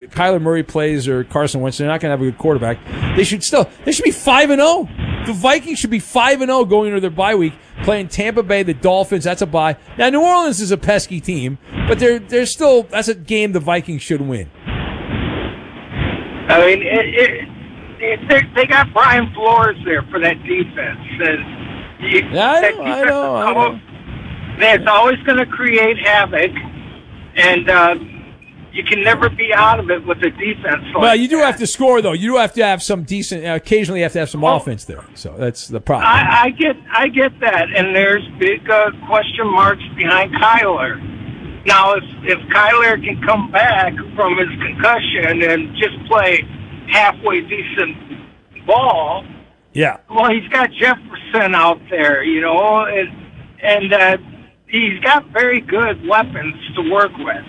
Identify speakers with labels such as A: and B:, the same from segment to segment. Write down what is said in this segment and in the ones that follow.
A: Kyler Murray plays or Carson Wentz, they're not going to have a good quarterback. They should be 5-0. The Vikings should be 5-0 going into their bye week, playing Tampa Bay, the Dolphins. That's a bye. Now, New Orleans is a pesky team, but they're still, that's a game the Vikings should win.
B: I mean, they got Brian Flores there for that defense. And
A: I know.
B: It's always going to create havoc, and you can never be out of it with a defense like
A: well, you do
B: that.
A: have to score, though. You do have to have some decent, occasionally you have to have some offense there. So that's the problem.
B: I get that, and there's big question marks behind Kyler. Now, if Kyler can come back from his concussion and just play halfway decent ball,
A: yeah.
B: Well, he's got Jefferson out there, and he's got very good weapons to work with.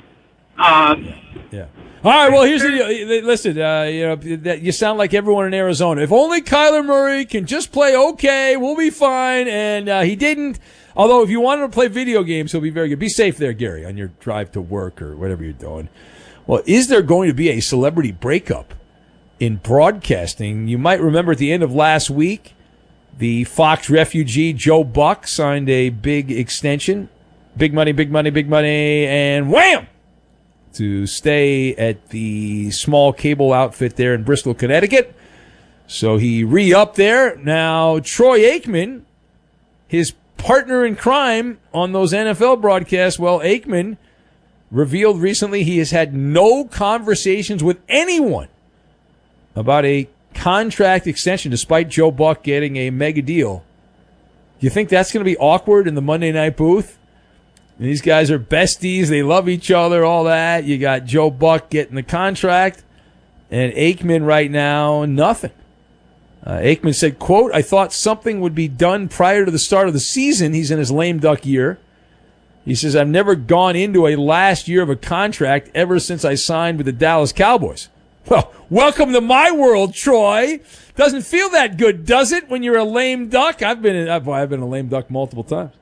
A: Yeah. All right. Well, here's the deal. Listen, you sound like everyone in Arizona. If only Kyler Murray can just play okay, we'll be fine. And he didn't. Although, if you want him to play video games, he'll be very good. Be safe there, Gary, on your drive to work or whatever you're doing. Well, is there going to be a celebrity breakup in broadcasting? You might remember at the end of last week, the Fox refugee Joe Buck signed a big extension. Big money, and wham! To stay at the small cable outfit there in Bristol, Connecticut. So he re-upped there. Now, Troy Aikman, his partner in crime on those NFL broadcasts, well, Aikman revealed recently he has had no conversations with anyone about a contract extension despite Joe Buck getting a mega deal. Do you think that's going to be awkward in the Monday night booth? And these guys are besties. They love each other, all that. You got Joe Buck getting the contract, and Aikman right now, nothing. Aikman said, quote, I thought something would be done prior to the start of the season. He's in his lame duck year. He says, I've never gone into a last year of a contract ever since I signed with the Dallas Cowboys. Well, welcome to my world, Troy. Doesn't feel that good, does it, when you're a lame duck? I've been a lame duck multiple times.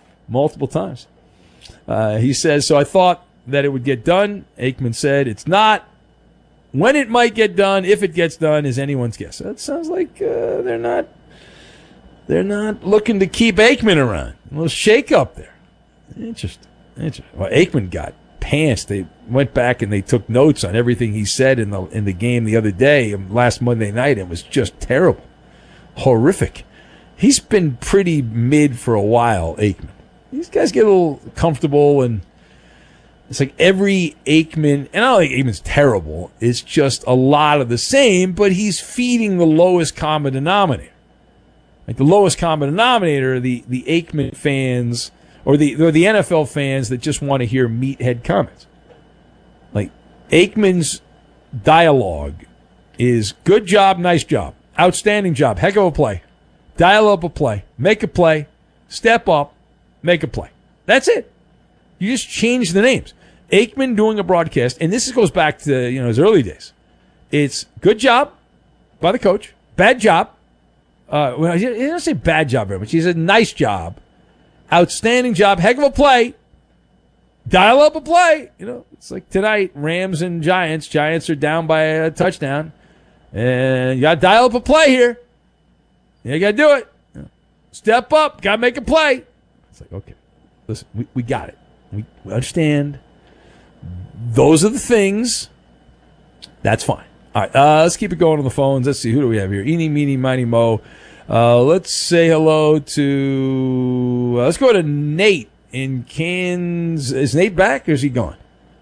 A: He says, so I thought that it would get done. Aikman said, it's not. When it might get done, if it gets done, is anyone's guess. That sounds like they're not looking to keep Aikman around. A little shake up there. Interesting. Well, Aikman got pants. They went back and they took notes on everything he said in the game the other day, last Monday night. It was just terrible, horrific. He's been pretty mid for a while, Aikman. These guys get a little comfortable, and it's like every Aikman, and I don't think Aikman's terrible. It's just a lot of the same, but he's feeding the lowest common denominator. Like the lowest common denominator, the Aikman fans, or the NFL fans that just want to hear meathead comments. Like Aikman's dialogue is good job, nice job, outstanding job, heck of a play, dial up a play, make a play, step up, make a play. That's it. You just change the names. Aikman doing a broadcast, and this goes back to his early days. It's good job by the coach, bad job. Well, he didn't say bad job very much. He said nice job, outstanding job, heck of a play, dial up a play. It's like tonight, Rams and Giants. Giants are down by a touchdown, and you got to dial up a play here. You got to do it. Step up, got to make a play. It's like, okay, listen, we got it. We understand. Those are the things. That's fine. All right, let's keep it going on the phones. Let's see, who do we have here? Eeny, meeny, miny, mo. Let's say hello to, let's go to Nate in Kansas. Is Nate back or is he gone?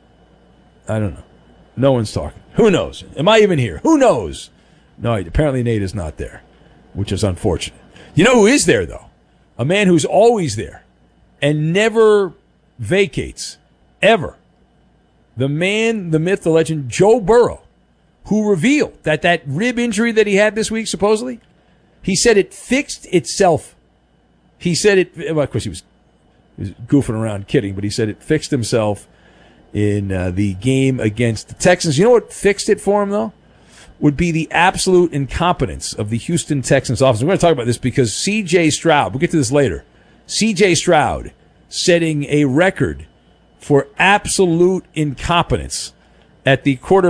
A: I don't know. No one's talking. Who knows? Am I even here? Who knows? No, apparently Nate is not there, which is unfortunate. You know who is there, though? A man who's always there and never vacates, ever. The man, the myth, the legend, Joe Burrow, who revealed that rib injury that he had this week, supposedly, he said it fixed itself. He said it, well, of course he was goofing around, kidding, but he said it fixed himself in the game against the Texans. You know what fixed it for him, though? Would be the absolute incompetence of the Houston Texans offense. We're going to talk about this because C.J. Stroud, we'll get to this later, C.J. Stroud setting a record for absolute incompetence at the quarterback